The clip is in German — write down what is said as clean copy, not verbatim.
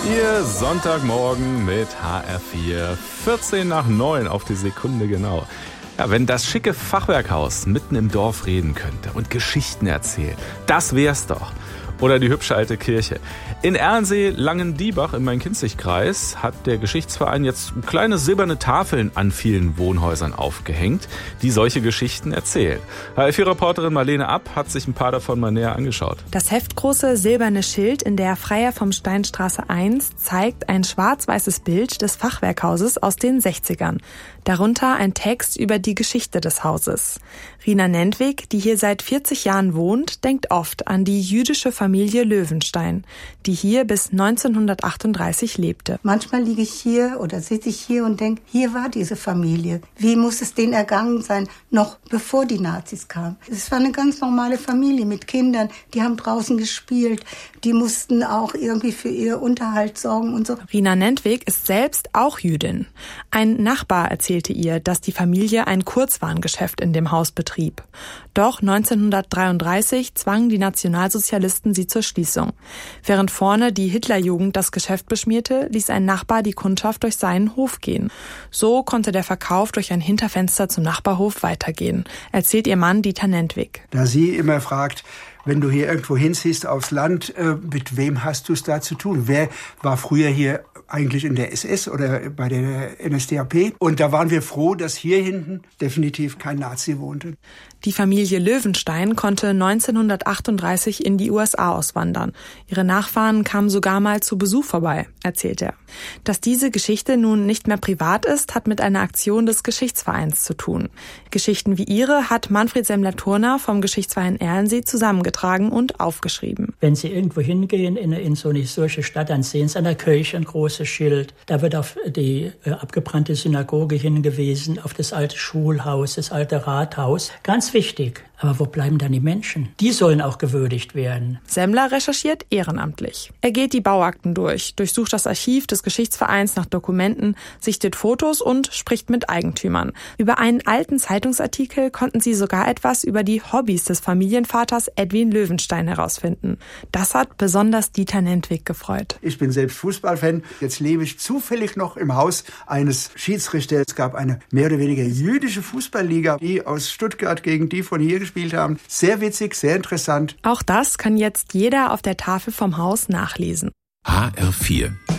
Ihr Sonntagmorgen mit HR4, 8:14 auf die Sekunde genau. Ja, wenn das schicke Fachwerkhaus mitten im Dorf reden könnte und Geschichten erzählen, das wär's doch. Oder die hübsche alte Kirche. In Erlensee-Langendiebach im Main-Kinzig-Kreis hat der Geschichtsverein jetzt kleine silberne Tafeln an vielen Wohnhäusern aufgehängt, die solche Geschichten erzählen. HR4-Reporterin Marlene App hat sich ein paar davon mal näher angeschaut. Das heftgroße silberne Schild in der Freiherr vom Steinstraße 1 zeigt ein schwarz-weißes Bild des Fachwerkhauses aus den 60ern. Darunter ein Text über die Geschichte des Hauses. Rina Nentwig, die hier seit 40 Jahren wohnt, denkt oft an die jüdische Familie Löwenstein, die hier bis 1938 lebte. Manchmal liege ich hier oder sitze ich hier und denke, hier war diese Familie. Wie muss es denen ergangen sein, noch bevor die Nazis kamen? Es war eine ganz normale Familie mit Kindern, die haben draußen gespielt, die mussten auch irgendwie für ihr Unterhalt sorgen und so. Rina Nentwig ist selbst auch Jüdin. Ein Nachbar erzählte ihr, dass die Familie ein Kurzwarengeschäft in dem Haus betrieb. Doch 1933 zwangen die Nationalsozialisten sie zur Schließung. Während vorne die Hitlerjugend das Geschäft beschmierte, ließ ein Nachbar die Kundschaft durch seinen Hof gehen. So konnte der Verkauf durch ein Hinterfenster zum Nachbarhof weitergehen, erzählt ihr Mann Dieter Nentwig. Da sie immer fragt, wenn du hier irgendwo hinziehst aufs Land, mit wem hast du es da zu tun? Wer war früher hier eigentlich in der SS oder bei der NSDAP? Und da waren wir froh, dass hier hinten definitiv kein Nazi wohnte. Die Familie Löwenstein konnte 1938 in die USA auswandern. Ihre Nachfahren kamen sogar mal zu Besuch vorbei, erzählt er. Dass diese Geschichte nun nicht mehr privat ist, hat mit einer Aktion des Geschichtsvereins zu tun. Geschichten wie ihre hat Manfred Semmler-Turner vom Geschichtsverein Erlensee zusammengetragen und aufgeschrieben. Wenn Sie irgendwo hingehen in so eine solche Stadt, dann sehen Sie an der Kirche ein großes Schild. Da wird auf die abgebrannte Synagoge hingewiesen, auf das alte Schulhaus, das alte Rathaus. Ganz wichtig. Aber wo bleiben dann die Menschen? Die sollen auch gewürdigt werden. Semmler recherchiert ehrenamtlich. Er geht die Bauakten durch, durchsucht das Archiv des Geschichtsvereins nach Dokumenten, sichtet Fotos und spricht mit Eigentümern. Über einen alten Zeitungsartikel konnten sie sogar etwas über die Hobbys des Familienvaters Edwin Löwenstein herausfinden. Das hat besonders Dieter Nentwig gefreut. Ich bin selbst Fußballfan. Jetzt lebe ich zufällig noch im Haus eines Schiedsrichters. Es gab eine mehr oder weniger jüdische Fußballliga, die aus Stuttgart gegen die von hier gespielt haben. Sehr witzig, sehr interessant. Auch das kann jetzt jeder auf der Tafel vom Haus nachlesen. HR4